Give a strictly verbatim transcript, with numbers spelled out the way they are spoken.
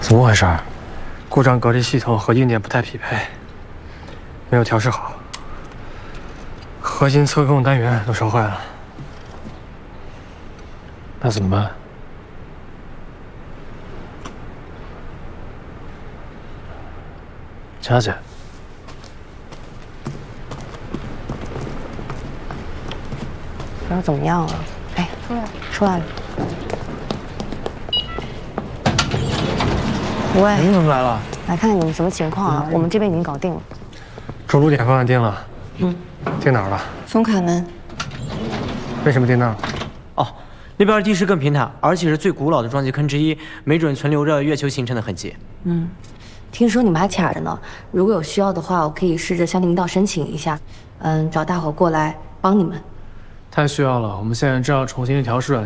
怎么回事？故障隔离系统和硬件不太匹配，没有调试好，核心测控单元都烧坏了。那怎么办？佳姐， 不知道怎么样了？哎，出来，出来了。 喂， 您怎么来了？ 来看看你们什么情况啊？我们这边已经搞定了。 着陆点方案定了，嗯，定哪儿了？ 松卡门。 为什么定那儿？ 哦，那边地势更平坦，而且是最古老的撞击坑之一，没准存留着月球形成的痕迹。 嗯，听说你们还卡着呢，如果有需要的话，我可以试着向领导申请一下，嗯，找大伙过来帮你们。 太需要了，我们现在正要重新调试软件。